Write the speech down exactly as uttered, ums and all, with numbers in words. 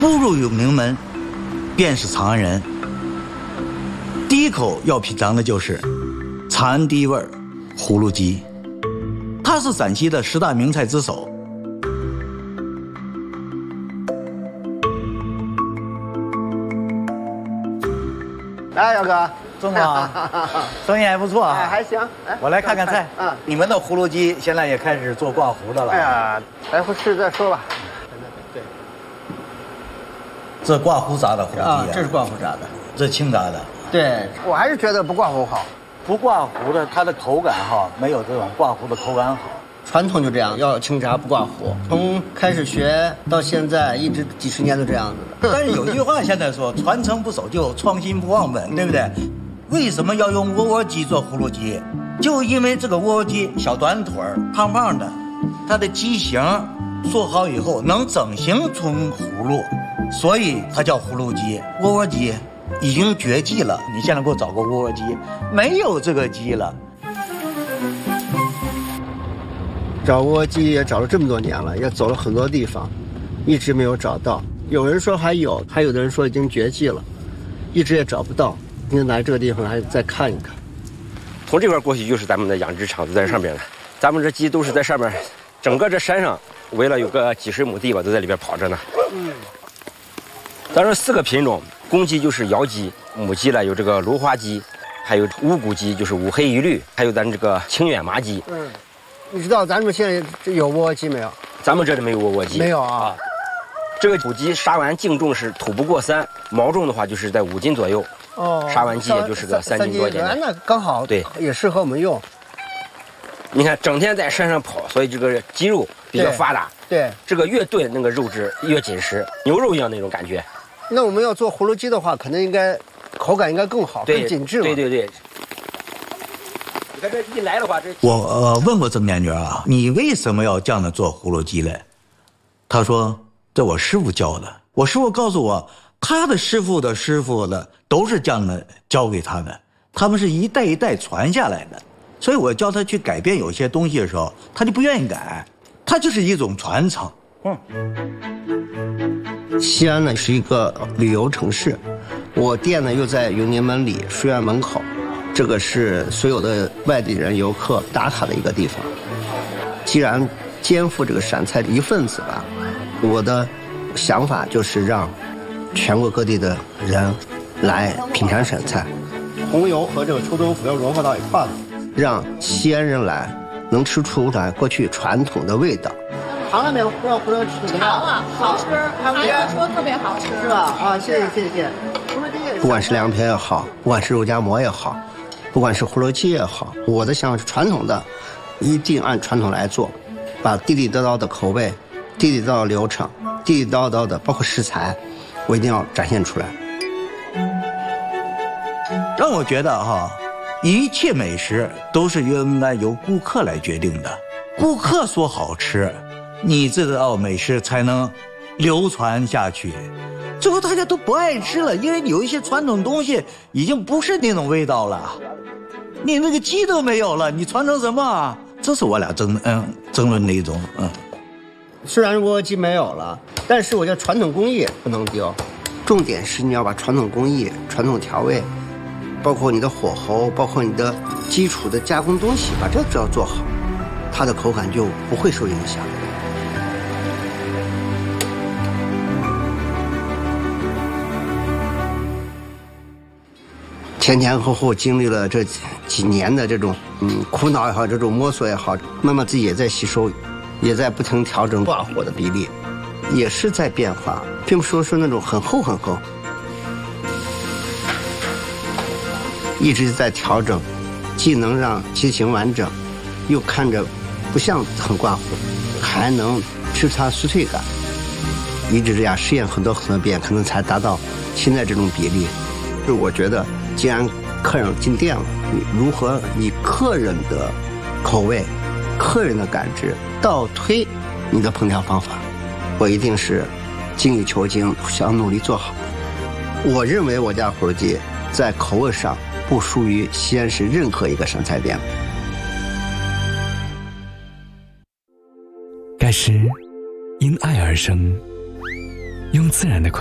步入永宁门，便是长安人。第一口要品尝的就是长安第一味葫芦鸡，它是陕西的十大名菜之首。 来，姚哥， 钟总，生意还不错啊， 哎，还行。哎， 我来看看菜。 嗯， 你们的葫芦鸡现在也开始做挂糊的了。 哎呀，来回吃再说吧。 对，这挂糊炸的葫芦鸡啊， 这是挂糊炸的， 这清炸的。 对，我还是觉得不挂糊好。 不挂糊的，它的口感哈，没有这种挂糊的口感好。 传统就这样，要清炸不挂糊。从开始学到现在，一直几十年都这样子的。但是有句话现在说，传承不守旧，创新不忘本，对不对？为什么要用窝窝鸡做葫芦鸡？就因为这个窝窝鸡小短腿儿、胖胖的，它的鸡形做好以后能整形成葫芦，所以它叫葫芦鸡。窝窝鸡已经绝迹了，你现在给我找个窝窝鸡，没有这个鸡了。 找窝窝鸡也找了这么多年了，也走了很多地方，一直没有找到。有人说还有，还有的人说已经绝迹了，一直也找不到。今天来这个地方来再看一看。 从这块过去就是咱们的养殖场，就在上边的。咱们这鸡都是在上面，整个这山上围了有个几十亩地吧，都在里边跑着呢。嗯。咱这四个品种，公鸡就是瑶鸡，母鸡呢有这个芦花鸡，还有乌骨鸡就是五黑一绿，还有咱这个清远麻鸡。嗯。 你知道咱们现在有窝窝鸡没有？ 咱们这里没有窝窝鸡。 没有啊。 这个土鸡杀完净重是土不过三，毛重的话就是在五斤左右。哦。杀完鸡也就是个三斤多一点。 那刚好，对，也适合我们用。 你看，整天在山上跑，所以这个肌肉比较发达。 对。 这个越炖，那个肉质越紧实，牛肉一样那种感觉。 那我们要做葫芦鸡的话，可能应该口感应该更好，更紧致。 对对对。你看这一来的话，这我呃问过曾年军啊，你为什么要这样的做葫芦鸡嘞？他说这我师傅教的。我师傅告诉我，他的师傅的师傅的都是这样的教给他的，他们是一代一代传下来的。所以我教他去改变有些东西的时候，他就不愿意改，他就是一种传承。嗯。 西安呢是一个旅游城市，我店呢又在永宁门里书院门口。这个是所有的外地人游客打卡的一个地方。既然肩负这个陕菜的一份子吧，我的想法就是让全国各地的人来品尝陕菜，红油和这个臭豆腐要融合到一块儿，让西安人来能吃出来过去传统的味道。尝了没有？不知道回头吃怎么样？ 尝了，好吃，他们说特别好吃， 是吧？啊，谢谢谢谢。不管是凉皮也好，不管是肉夹馍也好，不管是葫芦鸡也好，我的想法是传统的，一定按传统来做，把地地道道的口味、地地道道的流程、地地道道的包括食材，我一定要展现出来。 让我觉得哈，一切美食都是应该由顾客来决定的。顾客说好吃，你这道美食才能流传下去。最后大家都不爱吃了，因为有一些传统东西已经不是那种味道了，你那个鸡都没有了，你传承什么啊？这是我俩争嗯争论的一种嗯。 虽然窝窝鸡没有了，但是我觉得传统工艺不能丢，重点是你要把传统工艺、传统调味，包括你的火候，包括你的基础的加工东西，把这只要做好，它的口感就不会受影响。前前后后经历了这几年的这种嗯苦恼也好，这种摸索也好，慢慢自己也在吸收，也在不停调整挂火的比例，也是在变化，并不说是那种很厚很厚，一直在调整，既能让鸡形完整，又看着不像很挂火，还能吃出它酥脆感，一直这样试验很多很多遍，可能才达到现在这种比例。就我觉得既然客人进店了，你如何以客人的口味、客人的感知倒推你的烹调方法，我一定是精益求精，想努力做好。我认为我家葫芦鸡在口味上不输于西安市任何一个陕菜店。 盖时因爱而生， 用自然的快